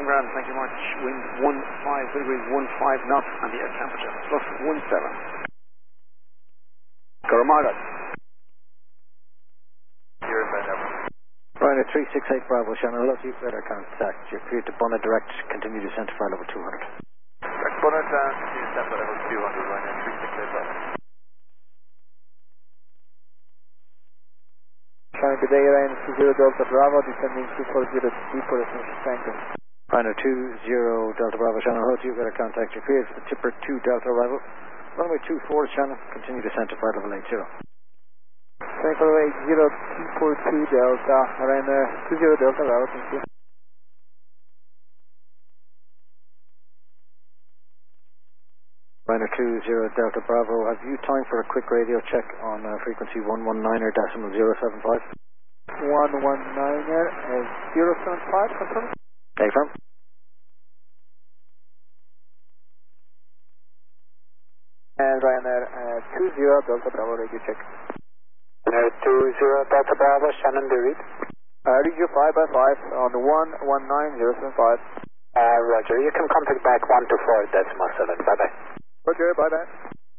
ground, thank you much. Wind 15 degrees, 15 knots, and the air temperature plus 17. Coromara. Ryanair 368 Bravo, Shannon, hello to you, radar contact. You're cleared to Bonnet Direct, continue descent to flight level 200. Direct Bonnet, continue descent to level 200, Ryanair 368 Bravo. Shannon, good day, Ryanair 20 Delta Bravo, descending 240 Deepwater, strengthen. Ryanair 20 Delta Bravo, Shannon, hello to you, radar contact. You're cleared for the Tipper 2 Delta arrival. Runway 24, Shannon, continue descent to flight level 80. Cycle 80 242 Delta, Ryanair 20 Delta Bravo, thank you. Ryanair 20 Delta Bravo, have you time for a quick radio check on frequency 119er decimal 075? 119er 075, confirm. Affirm. And Ryanair 20 Delta Bravo, radio check. Ryanair 20 Delta Bravo, Shannon, do read. Read you 5 by 5 on the 119075. Roger, you can contact back 124 decimal 7, bye-bye. Roger, bye-bye.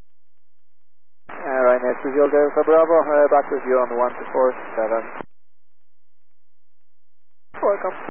Ryanair 20 Delta Bravo, back with you on the 1247. Welcome.